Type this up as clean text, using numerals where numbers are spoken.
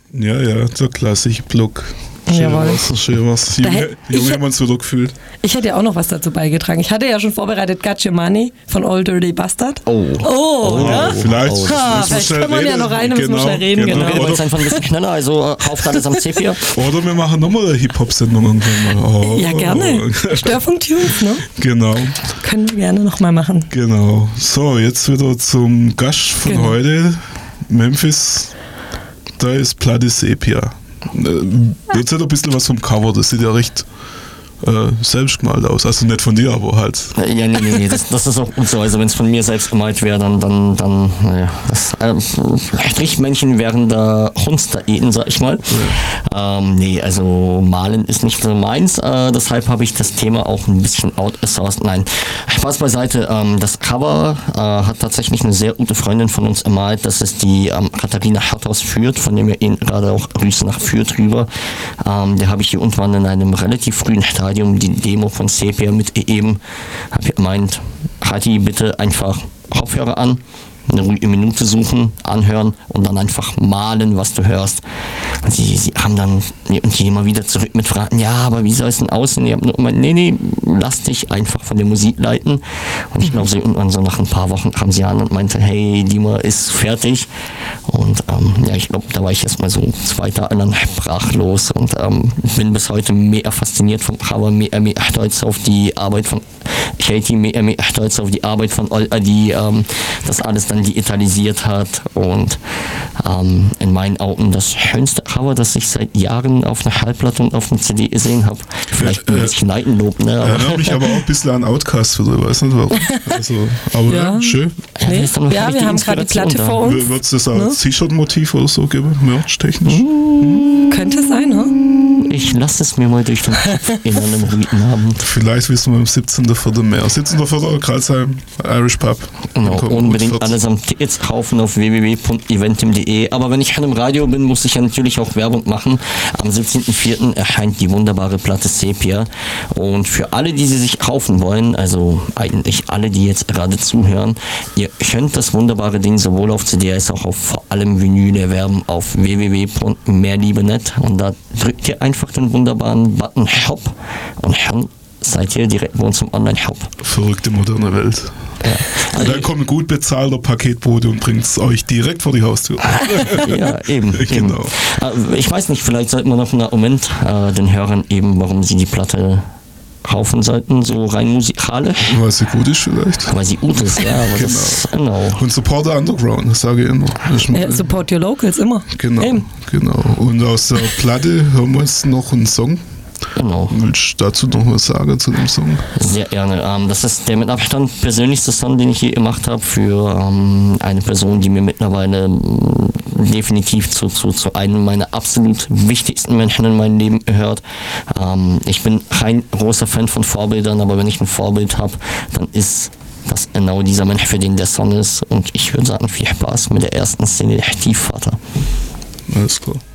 Ja, der klassische Block. Jawohl. Schön was. Junge haben uns wieder gefühlt. Ich hätte ja auch noch was dazu beigetragen. Ich hatte ja schon vorbereitet Got Your Money von Old Dirty Bastard. Ja? Vielleicht. Vielleicht können wir ja noch rein, müssen wir schnell reden. Genau. Wir wollen einfach ein bisschen schneller, also kauft alles am C4. Oder wir machen nochmal eine Hip-Hop-Sendung. Ja, gerne. Störfunk-Tunes, ne? Genau. Können wir gerne nochmal machen. Genau. So, jetzt wieder zum Gast von heute. Memphis. Da ist Platte Sepia. Erzähl ein bisschen was vom Cover, das sieht ja recht selbst gemalt aus. Also nicht von dir, aber halt. Ja, nee, das ist auch gut so. Also wenn es von mir selbst gemalt wäre, dann naja, das Strichmännchen wären da Hunstereten, sag ich mal. Ja. Nee, also malen ist nicht so meins, deshalb habe ich das Thema auch ein bisschen outsourced. Nein, Spaß beiseite. Das Cover hat tatsächlich eine sehr gute Freundin von uns gemalt. Das ist die Katharina Harthaus Fürth, von dem wir ihn gerade auch Grüße nach Fürth rüber. Der habe ich hier irgendwann in einem relativ frühen Stadium die Demo von Sepia mitgegeben. Habe gemeint, Hati, bitte einfach Kopfhörer an, eine ruhige Minute suchen, anhören und dann einfach malen, was du hörst. Und sie haben dann immer wieder zurück mit Fragen, ja, aber wie soll es denn aussehen? Ich habe nur gemeint, nee, lass dich einfach von der Musik leiten. Und ich glaube, irgendwann so nach ein paar Wochen kam sie an und meinte, hey, Dima ist fertig. Und ich glaube, da war ich erstmal so 2 Tage lang sprachlos und bin bis heute mehr fasziniert vom Cover, mehr stolz auf die Arbeit von Katie, mehr stolz auf die Arbeit von Olga, die das alles dann digitalisiert hat und in meinen Augen das schönste Cover, das ich seit Jahren auf einer Halbplatte und auf einer CD gesehen habe. Vielleicht ein bisschen Neitenlob, ne? Erinnert mich aber auch ein bisschen an Outcast, oder weiß nicht warum. Also, aber ja, schön. Nee. Ja, wir haben gerade die Platte vor uns. Wird es das als T-Shirt-Motiv oder so geben, merch-technisch? Könnte sein, ne? Ich lasse es mir mal durch den Kopf in einem ruhigen Abend. Vielleicht wissen wir am 17.04. mehr. 17.04. Kreisheim, Irish Pub. Genau, unbedingt alles am Tickets kaufen auf www.eventim.de. Aber wenn ich schon im Radio bin, muss ich ja natürlich auch Werbung machen. Am 17.04. erscheint die wunderbare Platte Sepia. Und für alle, die sie sich kaufen wollen, also eigentlich alle, die jetzt gerade zuhören, ihr könnt das wunderbare Ding sowohl auf CD als auch auf vor allem Vinyl erwerben auf www.mehrliebe.net und da drückt ihr einfach den wunderbaren Button Shop und schon seid ihr direkt bei uns im Online-Shop. Verrückte moderne Welt. Ja. Also dann kommt ein gut bezahlter Paketbote und bringt es euch direkt vor die Haustür. Ja, eben. Genau. Ich weiß nicht, vielleicht sollten wir noch einen Moment den Hörern eben, warum sie die Platte kaufen sollten, so rein musikalisch. Weil sie gut ist vielleicht. Weil sie gut ist, ja. Aber genau. Genau. Und support the underground, das sage ich immer. Support your locals, immer. Genau. Und aus der Platte hören wir jetzt noch einen Song. Genau. Willst du dazu noch was sagen zu dem Song? Sehr gerne. Das ist der mit Abstand persönlichste Song, den ich je gemacht habe für eine Person, die mir mittlerweile definitiv zu einem meiner absolut wichtigsten Menschen in meinem Leben gehört. Ich bin kein großer Fan von Vorbildern, aber wenn ich ein Vorbild habe, dann ist das genau dieser Mensch, für den der Song ist. Und ich würde sagen, viel Spaß mit der ersten Szene, der Stiefvater. Alles klar.